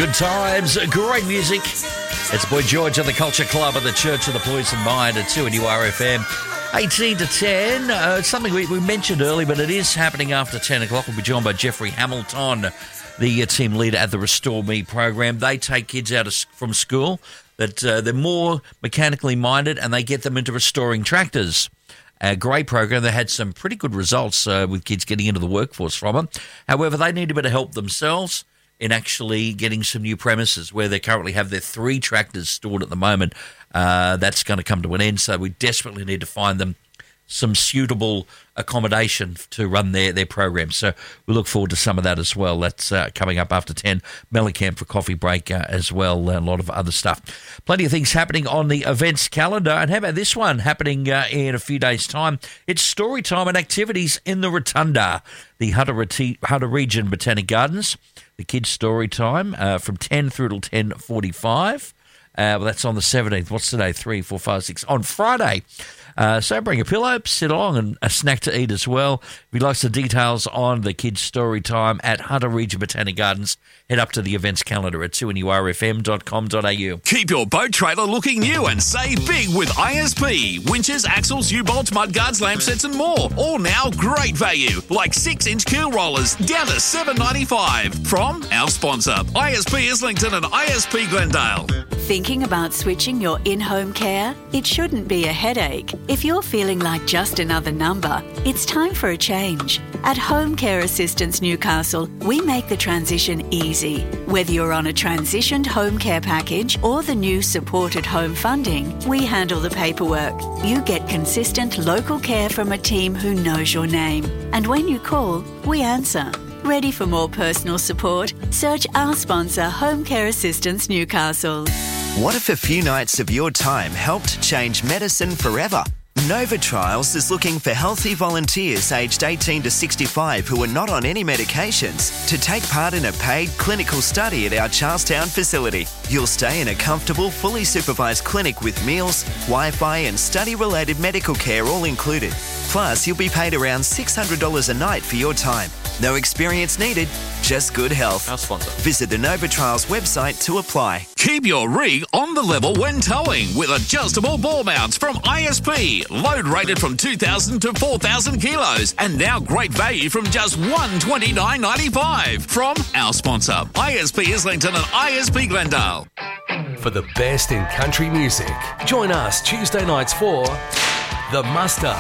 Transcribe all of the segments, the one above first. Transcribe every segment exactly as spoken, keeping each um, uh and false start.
Good times, great music. It's Boy George at the Culture Club at the Church of the Poison Mind at two N U R F M. eighteen to ten, uh, it's something we, we mentioned earlier, but it is happening after ten o'clock. We'll be joined by Jeffrey Hamilton, the uh, team leader at the Restore Me program. They take kids out of, from school that uh, they're more mechanically minded and they get them into restoring tractors. A great program. They had some pretty good results uh, with kids getting into the workforce from it. However, they need a bit of help themselves in actually getting some new premises where they currently have their three tractors stored at the moment. Uh, that's going to come to an end, so we desperately need to find them some suitable accommodation to run their, their program. So we look forward to some of that as well. That's uh, coming up after ten. Mellencamp for coffee break uh, as well, and a lot of other stuff. Plenty of things happening on the events calendar. And how about this one happening uh, in a few days' time? It's story time and activities in the Rotunda, the Hunter, Reti- Hunter Region Botanic Gardens. The kids' story time uh, from ten through till ten forty-five. Uh, well, that's on the seventeenth. What's today? Three, four, five, six. On Friday. Uh, so bring a pillow, sit along, and a snack to eat as well. If you'd like some details on the kids' story time at Hunter Region Botanic Gardens, head up to the events calendar at two N U R F M dot com dot A U. Keep your boat trailer looking new and save big with I S P. Winches, axles, U-bolts, mudguards, lamp sets and more. All now great value, like six inch keel rollers down to seven dollars ninety-five from our sponsor, I S P Islington and I S P Glendale. Thinking about switching your in-home care? It shouldn't be a headache. If you're feeling like just another number, it's time for a change. At Home Care Assistance Newcastle, we make the transition easy. Whether you're on a transitioned home care package or the new supported home funding, we handle the paperwork. You get consistent local care from a team who knows your name. And when you call, we answer. Ready for more personal support? Search our sponsor, Home Care Assistance Newcastle. What if a few nights of your time helped change medicine forever? Nova Trials is looking for healthy volunteers aged eighteen to sixty-five who are not on any medications to take part in a paid clinical study at our Charlestown facility. You'll stay in a comfortable, fully supervised clinic with meals, Wi-Fi and study-related medical care all included. Plus, you'll be paid around six hundred dollars a night for your time. No experience needed, just good health. Our sponsor. Visit the Nova Trials website to apply. Keep your rig on the level when towing with adjustable ball mounts from I S P. Load rated from two thousand to four thousand kilos. And now great value from just one hundred twenty-nine dollars ninety-five from our sponsor, I S P Islington and I S P Glendale. For the best in country music, join us Tuesday nights for The Muster.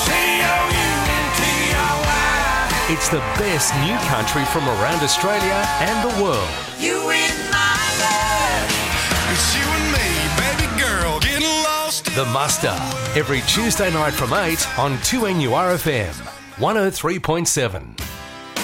It's the best new country from around Australia and the world. You in my bed. It's you and me, baby girl, getting lost. The Muster, every Tuesday night from eight on two N U R F M, one oh three point seven.